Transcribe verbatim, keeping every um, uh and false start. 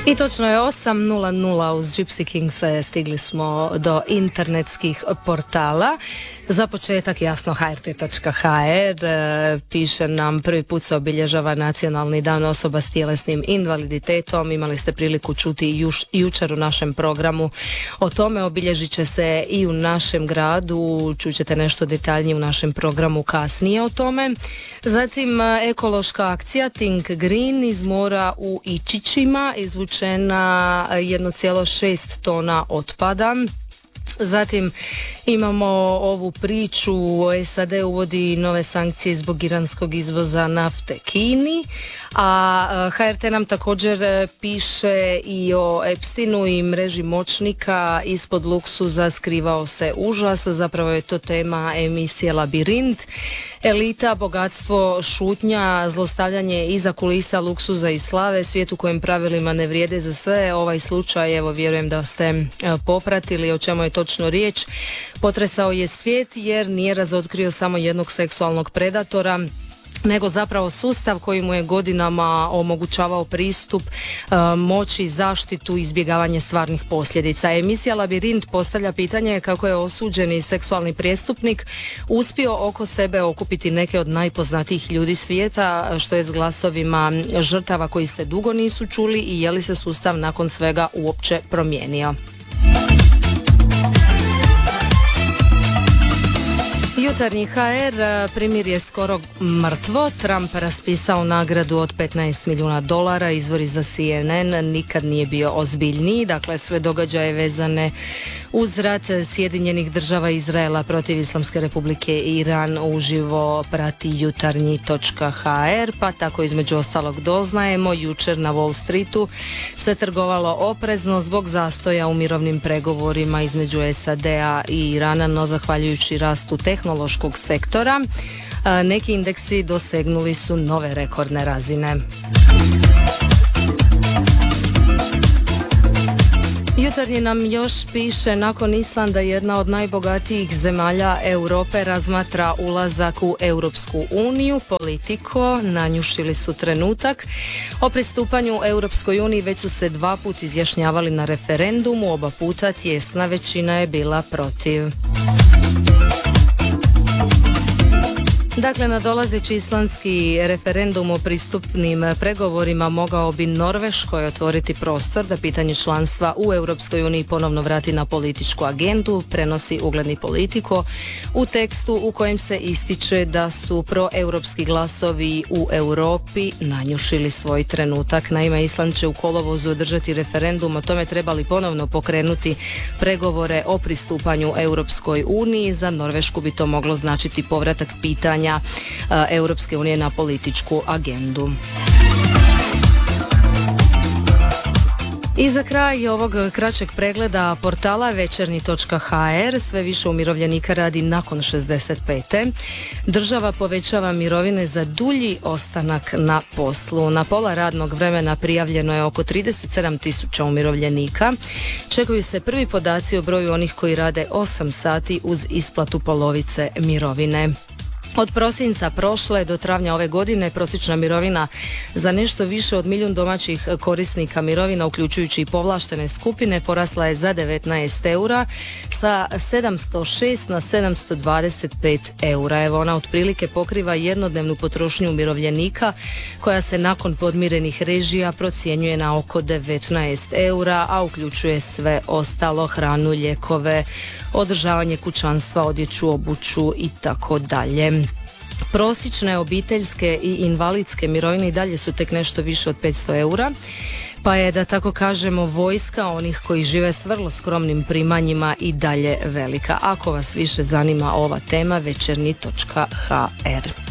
I točno je osam nula nula uz Gypsy Kings, stigli smo do internetskih portala. Za početak jasno ha er te točka ha er, piše nam prvi put se obilježava Nacionalni dan osoba s tjelesnim invaliditetom. Imali ste priliku čuti juš, jučer u našem programu o tome. Obilježit će se i u našem gradu, čućete nešto detaljnije u našem programu kasnije o tome. Zatim ekološka akcija Think Green iz mora u Ičićima, izvučena jedan zarez šest tona otpada. Zatim imamo ovu priču, es a de uvodi nove sankcije zbog iranskog izvoza nafte Kini, a ha er te nam također piše i o Epsteinu i mreži moćnika. Ispod luksuza skrivao se užas, zapravo je to tema emisije Labirint. Elita, bogatstvo, šutnja, zlostavljanje iza kulisa, luksuza i slave, svijet u kojem pravilima ne vrijede za sve. Ovaj slučaj, evo, vjerujem da ste popratili o čemu je točno riječ. Potresao je svijet jer nije razotkrio samo jednog seksualnog predatora, nego zapravo sustav koji mu je godinama omogućavao pristup e, moći, zaštitu i izbjegavanje stvarnih posljedica. Emisija Labirint postavlja pitanje kako je osuđeni seksualni prijestupnik uspio oko sebe okupiti neke od najpoznatijih ljudi svijeta, što je s glasovima žrtava koji se dugo nisu čuli, i je li se sustav nakon svega uopće promijenio. Jutarnji ha er, primjer je skoro mrtvo. Trump raspisao nagradu od petnaest milijuna dolara, izvori za C N N, nikad nije bio ozbiljniji. Dakle, sve događaje vezane uz rat Sjedinjenih država Izraela protiv Islamske republike Iran uživo prati jutarnji točka ha er, pa tako između ostalog doznajemo jučer na Wall Streetu se trgovalo oprezno zbog zastoja u mirovnim pregovorima između es a de-a i Irana, no zahvaljujući rastu tehnološkog sektora neki indeksi dosegnuli su nove rekordne razine. Jutarnji nam još piše, nakon Islanda jedna od najbogatijih zemalja Europe razmatra ulazak u Europsku uniju. Politico, nanjušili su trenutak. O pristupanju Europskoj uniji već su se dva put izjašnjavali na referendumu, oba puta tjesna većina je bila protiv. Dakle, nadolazeći islandski referendum o pristupnim pregovorima mogao bi Norveškoj otvoriti prostor da pitanje članstva u Europskoj uniji ponovno vrati na političku agendu, prenosi ugledni Politico u tekstu u kojem se ističe da su proeuropski glasovi u Europi nanjušili svoj trenutak. Naime, Island će u kolovozu održati referendum o tome treba li ponovno pokrenuti pregovore o pristupanju Europskoj uniji. Za Norvešku bi to moglo značiti povratak pitanja Europske unije na političku agendu. I za kraj ovog kraćeg pregleda portala večernji točka ha er, sve više umirovljenika radi nakon šezdeset pete. Država povećava mirovine za dulji ostanak na poslu. Na pola radnog vremena prijavljeno je oko trideset sedam tisuća umirovljenika. Čekaju se prvi podaci o broju onih koji rade osam sati uz isplatu polovice mirovine. Od prosinca prošle do travnja ove godine prosječna mirovina za nešto više od milijun domaćih korisnika mirovina, uključujući i povlaštene skupine, porasla je za devetnaest eura sa sedamsto šest na sedamsto dvadeset pet eura. Evo, ona otprilike pokriva jednodnevnu potrošnju umirovljenika koja se nakon podmirenih režija procjenjuje na oko devetnaest eura, a uključuje sve ostalo: hranu, lijekove, održavanje kućanstva, odjeću, obuću i tako dalje. Prosječne obiteljske i invalidske mirovine i dalje su tek nešto više od petsto eura, pa je, da tako kažemo, vojska onih koji žive s vrlo skromnim primanjima i dalje velika. Ako vas više zanima ova tema, večernji točka ha er.